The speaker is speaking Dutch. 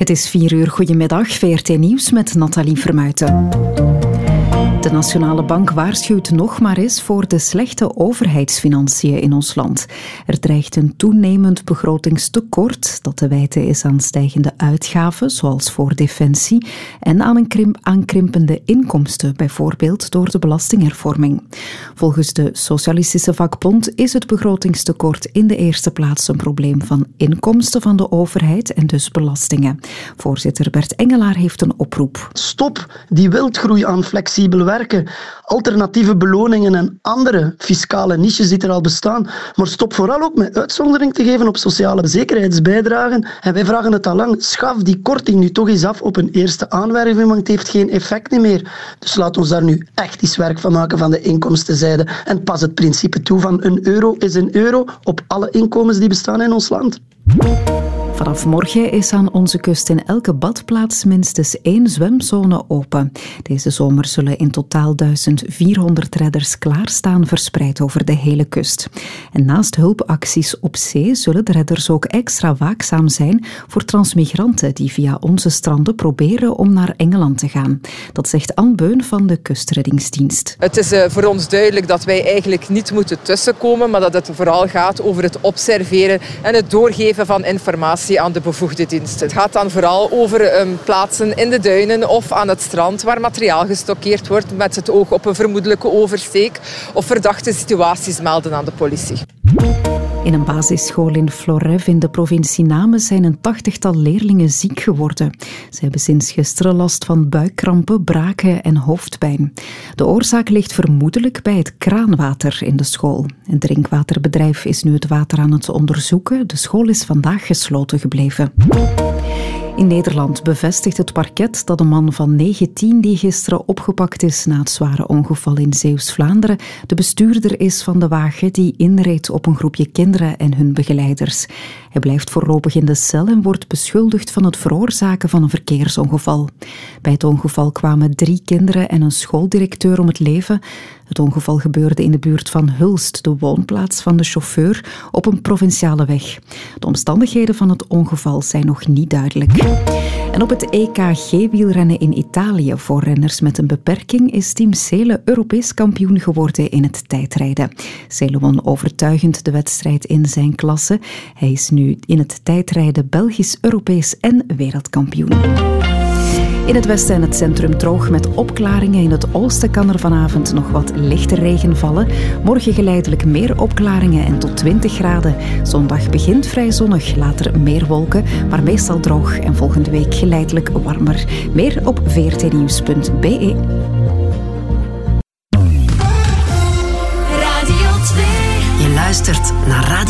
Het is 4 uur. Goedemiddag, VRT Nieuws met Nathalie Vermuijten. De Nationale Bank waarschuwt nog maar eens voor de slechte overheidsfinanciën in ons land. Er dreigt een toenemend begrotingstekort dat te wijten is aan stijgende uitgaven, zoals voor defensie, en aan een aankrimpende inkomsten, bijvoorbeeld door de belastinghervorming. Volgens de Socialistische Vakbond is het begrotingstekort in de eerste plaats een probleem van inkomsten van de overheid en dus belastingen. Voorzitter Bert Engelaar heeft een oproep. Stop die wildgroei aan flexibel werken, alternatieve beloningen en andere fiscale niches die er al bestaan. Maar stop vooral ook met uitzondering te geven op sociale zekerheidsbijdragen. En wij vragen het al lang, schaf die korting nu toch eens af op een eerste aanwerving, want het heeft geen effect meer. Dus laat ons daar nu echt eens werk van maken van de inkomstenzijde. En pas het principe toe van €1 is €1 op alle inkomens die bestaan in ons land. Vanaf morgen is aan onze kust in elke badplaats minstens 1 zwemzone open. Deze zomer zullen in totaal 1400 redders klaarstaan, verspreid over de hele kust. En naast hulpacties op zee zullen de redders ook extra waakzaam zijn voor transmigranten die via onze stranden proberen om naar Engeland te gaan. Dat zegt Anne Beun van de Kustreddingsdienst. Het is voor ons duidelijk dat wij eigenlijk niet moeten tussenkomen, maar dat het vooral gaat over het observeren en het doorgeven van informatie aan de bevoegde dienst. Het gaat dan vooral over plaatsen in de duinen of aan het strand waar materiaal gestockeerd wordt met het oog op een vermoedelijke oversteek of verdachte situaties melden aan de politie. In een basisschool in Florève in de provincie Namen zijn een 80-tal leerlingen ziek geworden. Ze hebben sinds gisteren last van buikkrampen, braken en hoofdpijn. De oorzaak ligt vermoedelijk bij het kraanwater in de school. Een drinkwaterbedrijf is nu het water aan het onderzoeken. De school is vandaag gesloten gebleven. In Nederland bevestigt het parket dat een man van 19 die gisteren opgepakt is na het zware ongeval in Zeeuws-Vlaanderen de bestuurder is van de wagen die inreed op een groepje kinderen en hun begeleiders. Hij blijft voorlopig in de cel en wordt beschuldigd van het veroorzaken van een verkeersongeval. Bij het ongeval kwamen 3 kinderen en een schooldirecteur om het leven. Het ongeval gebeurde in de buurt van Hulst, de woonplaats van de chauffeur, op een provinciale weg. De omstandigheden van het ongeval zijn nog niet duidelijk. En op het EK-G-wielrennen in Italië voor renners met een beperking is Team Seele Europees kampioen geworden in het tijdrijden. Seele won overtuigend de wedstrijd in zijn klasse. Hij is nu in het tijdrijden Belgisch, Europees en wereldkampioen. In het westen en het centrum droog met opklaringen. In het oosten kan er vanavond nog wat lichte regen vallen. Morgen geleidelijk meer opklaringen en tot 20 graden. Zondag begint vrij zonnig, later meer wolken, maar meestal droog. En volgende week geleidelijk warmer. Meer op vrtnieuws.be. Radio 2. Je luistert naar Radio